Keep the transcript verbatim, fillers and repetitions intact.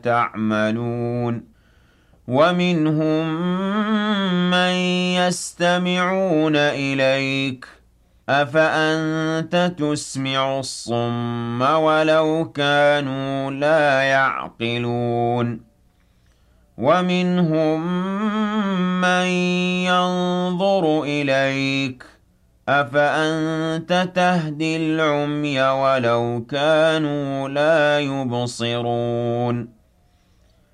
تعملون ومنهم من يستمعون إليك أفأنت تسمع الصم ولو كانوا لا يعقلون ومنهم من ينظر إليك أفأنت تهدي العمي ولو كانوا لا يبصرون